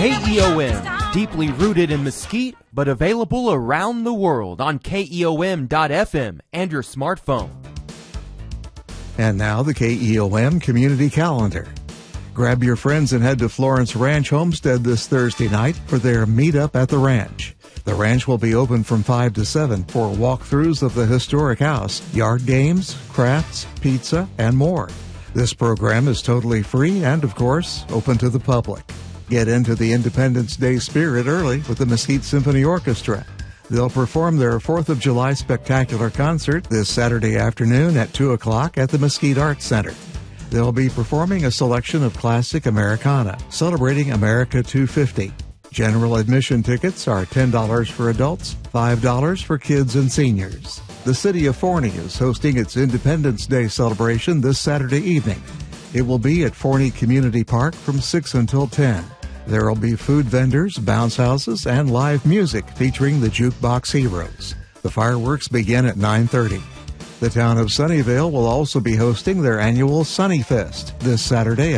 KEOM, deeply rooted in Mesquite, but available around the world on KEOM.FM and your smartphone. And now the KEOM Community Calendar. Grab your friends and head to Florence Ranch Homestead this Thursday night for their Meetup at the Ranch. The ranch will be open from 5 to 7 for walkthroughs of the historic house, yard games, crafts, pizza, and more. This program is totally free and, of course, open to the public. Get into the Independence Day spirit early with the Mesquite Symphony Orchestra. They'll perform their 4th of July spectacular concert this Saturday afternoon at 2 o'clock at the Mesquite Arts Center. They'll be performing a selection of classic Americana, celebrating America 250. General admission tickets are $10 for adults, $5 for kids and seniors. The city of Forney is hosting its Independence Day celebration this Saturday evening. It will be at Forney Community Park from 6 until 10. There will be food vendors, bounce houses, and live music featuring the Jukebox Heroes. The fireworks begin at 9:30. The town of Sunnyvale will also be hosting their annual Sunny Fest this Saturday